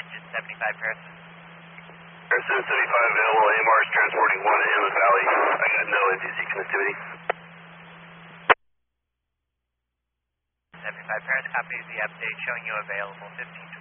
engine 75 Paris. Harrison 75 available, AMR is transporting 1 to Inlet Valley. I got no NTC connectivity. 75 Paris, copy the update showing you available 15